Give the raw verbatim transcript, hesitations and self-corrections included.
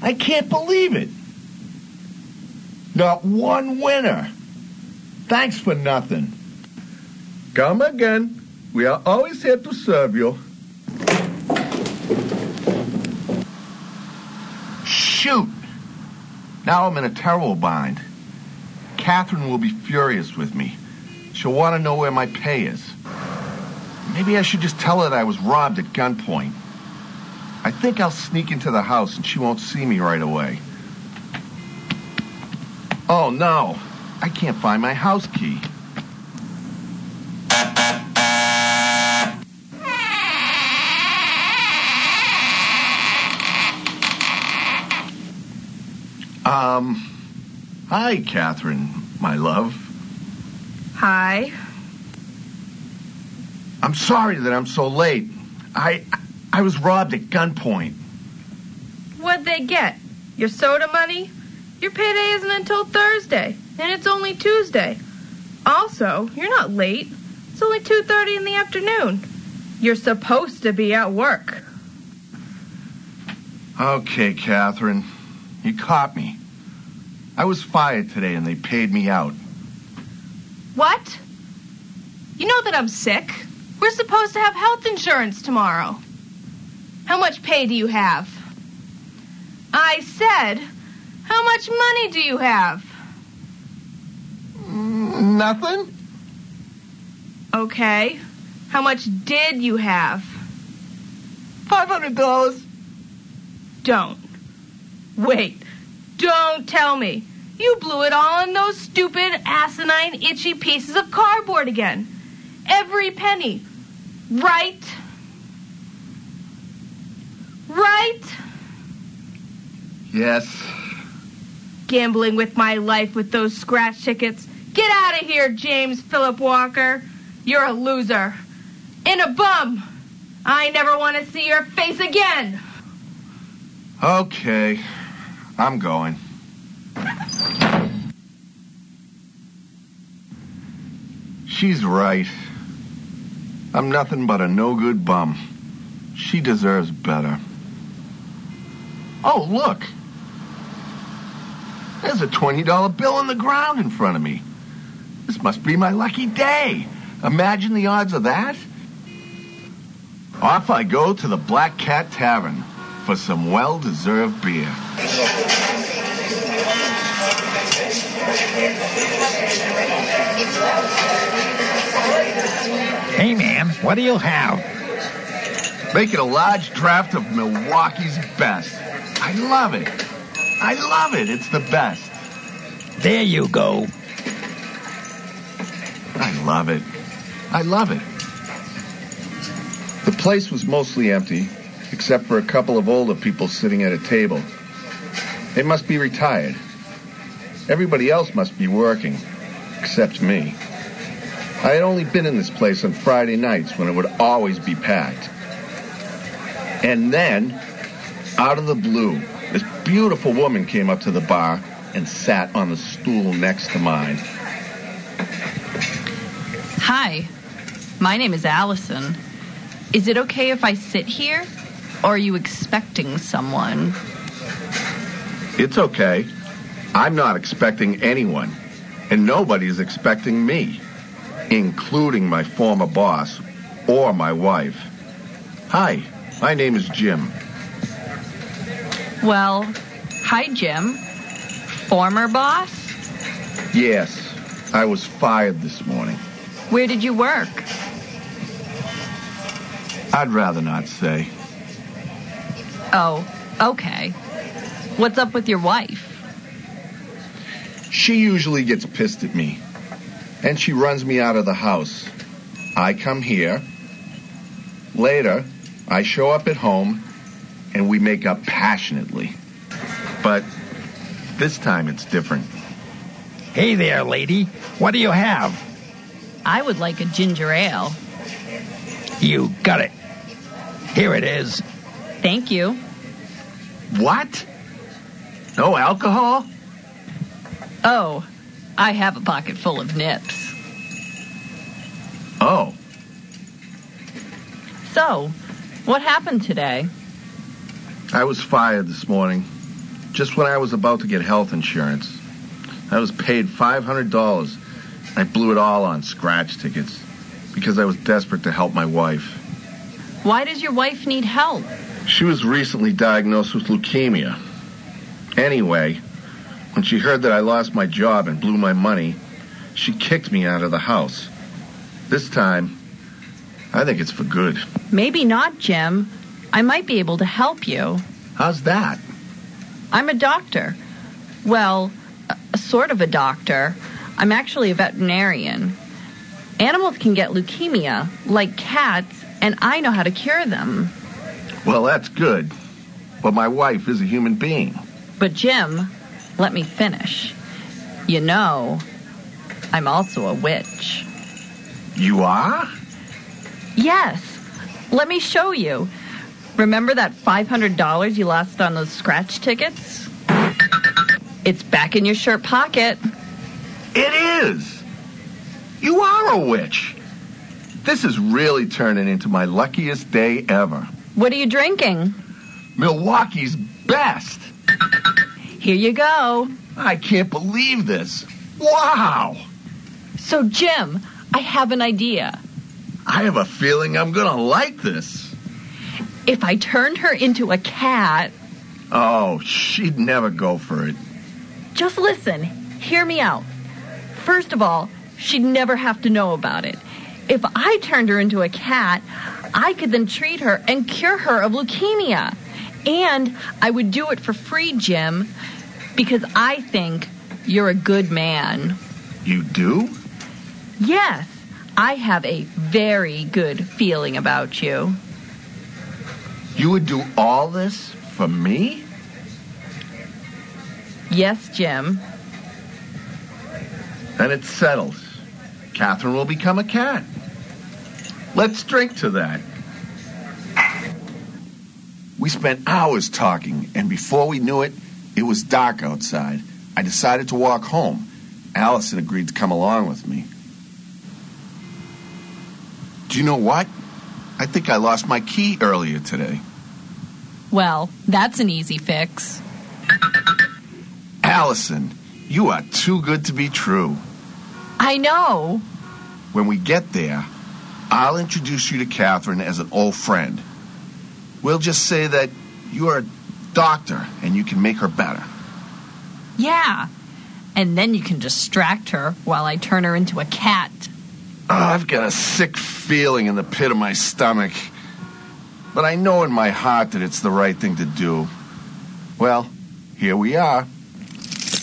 I can't believe it. Not one winner. Thanks for nothing. Come again. We are always here to serve you. Shoot! Now I'm in a terrible bind. Catherine will be furious with me. She'll want to know where my pay is. Maybe I should just tell her that I was robbed at gunpoint. I think I'll sneak into the house and she won't see me right away. Oh, no. I can't find my house key. Um, hi, Catherine, my love. Hi. I'm sorry that I'm so late. I I was robbed at gunpoint. What'd they get? Your soda money? Your payday isn't until Thursday, and it's only Tuesday. Also, you're not late. It's only two thirty in the afternoon. You're supposed to be at work. Okay, Catherine. You caught me. I was fired today and they paid me out. What? You know that I'm sick. We're supposed to have health insurance tomorrow. How much pay do you have? I said, how much money do you have? Mm, nothing. Okay. How much did you have? Five hundred dollars. Don't. Wait. Don't tell me. You blew it all on those stupid, asinine, itchy pieces of cardboard again. Every penny. Right? Right? Yes. Gambling with my life with those scratch tickets. Get out of here, James Philip Walker. You're a loser. And a bum. I never want to see your face again. Okay. I'm going. She's right. I'm nothing but a no-good bum. She deserves better. Oh, look. There's a twenty dollar bill on the ground in front of me. This must be my lucky day. Imagine the odds of that. Off I go to the Black Cat Tavern for some well-deserved beer. Hey, man, what do you have? Make it a large draft of Milwaukee's best. I love it. I love it. It's the best. There you go. I love it. I love it. The place was mostly empty, except for a couple of older people sitting at a table. They must be retired. Everybody else must be working, except me. I had only been in this place on Friday nights when it would always be packed. And then, out of the blue, this beautiful woman came up to the bar and sat on the stool next to mine. Hi, my name is Allison. Is it okay if I sit here? Or are you expecting someone? It's okay. I'm not expecting anyone. And nobody's expecting me, including my former boss or my wife. Hi, my name is Jim. Well, hi, Jim. Former boss? Yes, I was fired this morning. Where did you work? I'd rather not say. Oh, okay. What's up with your wife? She usually gets pissed at me, and she runs me out of the house. I come here. Later, I show up at home, and we make up passionately. But this time it's different. Hey there, lady. What do you have? I would like a ginger ale. You got it. Here it is. Thank you. What? No alcohol? Oh, I have a pocket full of nips. Oh. So, what happened today? I was fired this morning. just when I was about to get health insurance. I was paid five hundred dollars. I blew it all on scratch tickets because I was desperate to help my wife. Why does your wife need help? She was recently diagnosed with leukemia. Anyway, when she heard that I lost my job and blew my money, she kicked me out of the house. This time, I think it's for good. Maybe not, Jim. I might be able to help you. How's that? I'm a doctor. Well, a sort of a doctor. I'm actually a veterinarian. Animals can get leukemia, like cats, and I know how to cure them. Well, that's good. But my wife is a human being. But Jim, let me finish. You know, I'm also a witch. You are? Yes. Let me show you. Remember that five hundred dollars you lost on those scratch tickets? It's back in your shirt pocket. It is! You are a witch! This is really turning into my luckiest day ever. What are you drinking? Milwaukee's Best! Here you go. I can't believe this. Wow! So, Jim, I have an idea. I have a feeling I'm gonna like this. If I turned her into a cat... Oh, she'd never go for it. Just listen. Hear me out. First of all, she'd never have to know about it. If I turned her into a cat, I could then treat her and cure her of leukemia. And I would do it for free, Jim, because I think you're a good man. You do? Yes, I have a very good feeling about you. You would do all this for me? Yes, Jim. Then it's settled. Catherine will become a cat. Let's drink to that. We spent hours talking, and before we knew it, it was dark outside. I decided to walk home. Allison agreed to come along with me. Do you know what? I think I lost my key earlier today. Well, that's an easy fix. Allison, you are too good to be true. I know. When we get there, I'll introduce you to Catherine as an old friend. We'll just say that you're a doctor and you can make her better. Yeah. And then you can distract her while I turn her into a cat. Oh, I've got a sick feeling in the pit of my stomach. But I know in my heart that it's the right thing to do. Well, here we are.